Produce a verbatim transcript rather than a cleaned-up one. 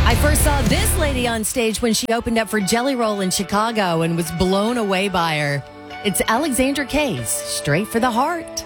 I first saw this lady on stage when she opened up for Jelly Roll in Chicago and was blown away by her. It's Alexandra Case, Straight for the Heart.